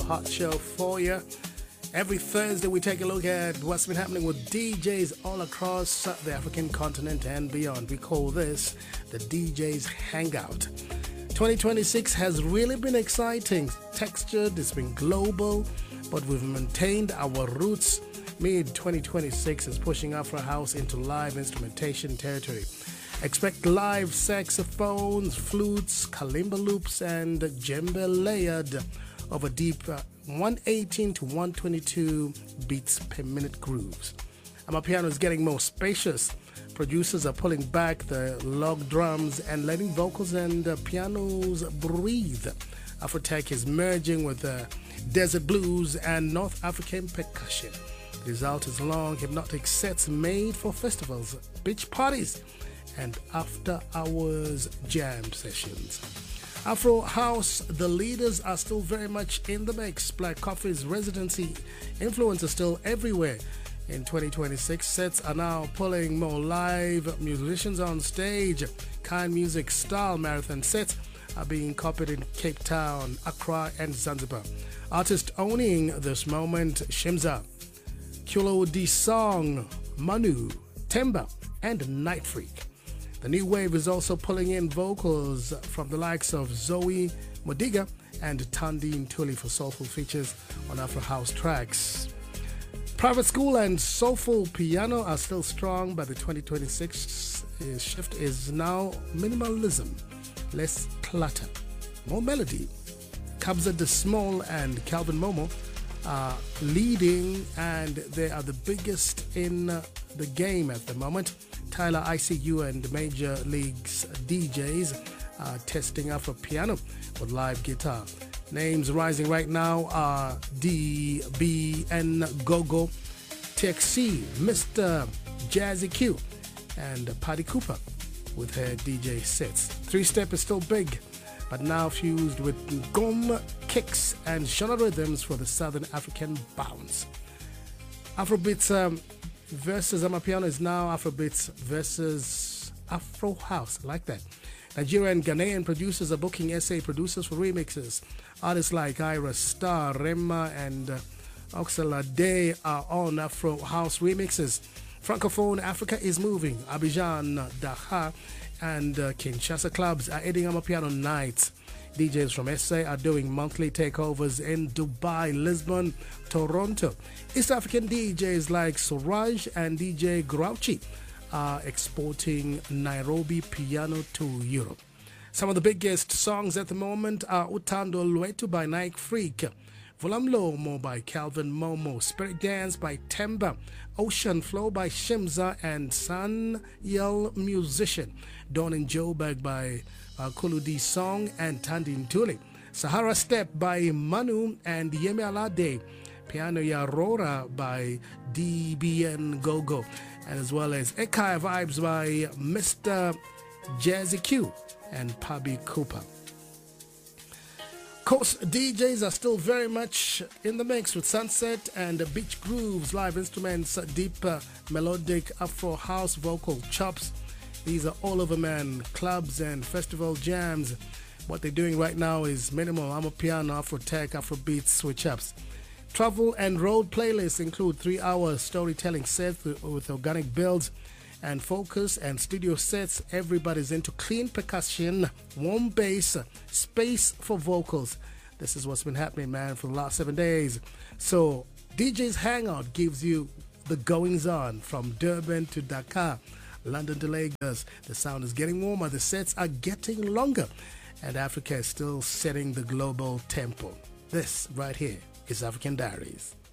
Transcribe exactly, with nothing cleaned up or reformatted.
hot show for you. Every Thursday, we take a look at what's been happening with D Js all across the African continent and beyond. We call this the D Js Hangout. twenty twenty-six has really been exciting, textured, it's been global, but we've maintained our roots. Mid twenty twenty-six is pushing Afro House into live instrumentation territory. Expect live saxophones, flutes, kalimba loops, and djembe layered over deep uh, one eighteen to one twenty-two beats per minute grooves. Amapiano is getting more spacious. Producers are pulling back the log drums and letting vocals and uh, pianos breathe. Afrotech is merging with uh, desert blues and North African percussion. The result is long, hypnotic sets made for festivals, beach parties, and after-hours jam sessions. Afro House, the leaders are still very much in the mix. Black Coffee's residency influence is still everywhere. In twenty twenty-six, sets are now pulling more live musicians on stage. Kind music style marathon sets are being copied in Cape Town, Accra, and Zanzibar. Artists owning this moment: Shimza, Kulo D Song, Manu, Temba, and Night Freak. The new wave is also pulling in vocals from the likes of Zoe Modiga and Tandine Tuli for soulful features on Afro House tracks. Private School and Soulful Piano are still strong, but the twenty twenty-six shift is now minimalism, less clutter, more melody. Kabza De Small and Calvin Momo are leading, and they are the biggest in the game at the moment. Tyler I C U and Major League's D Js are testing Afro Piano with live guitar. Names rising right now are D B N Gogo, T X C, Mister Jazzy Q, and Paddy Cooper with her D J sets. Three-step is still big, but now fused with gom kicks and genre rhythms for the Southern African bounce. Afrobeats um, versus Amapiano is now Afrobeats versus Afro House. I like that. Nigerian and Ghanaian producers are booking S A producers for remixes. Artists like Ira Star, Rema, and uh, Oxalade are on Afro House remixes. Francophone Africa is moving. Abidjan, Dakar, and uh, Kinshasa clubs are adding Amapiano nights. D Js from S A are doing monthly takeovers in Dubai, Lisbon, Toronto. East African D Js like Suraj and D J Grouchy are exporting Nairobi piano to Europe. Some of the biggest songs at the moment are Utando Lwetu by Nike Freak, Volamlomo by Calvin Momo, Spirit Dance by Temba, Ocean Flow by Shimza and San Yel Musician, Dawn in Joburg by uh, Kulu D Song and Tandine Tuli, Sahara Step by Manu and Yemi Alade, Piano Yarora by D B N Gogo, and as well as Ekai Vibes by Mister Jazzy Q and Paddy Cooper. Of course, D Js are still very much in the mix with Sunset and Beach Grooves, live instruments, deep uh, melodic Afro House vocal chops. These are all over, man, clubs and festival jams. What they're doing right now is minimal Amapiano, Afro-tech, Afro-beats, switch-ups. Travel and road playlists include three-hour storytelling sets with organic builds and focus and studio sets. Everybody's into clean percussion, warm bass, space for vocals. This is what's been happening, man, for the last seven days. So D Js Hangout gives you the goings-on from Durban to Dakar, London to Lagos. The sound is getting warmer, the sets are getting longer, and Africa is still setting the global tempo. This right here is African Diaries.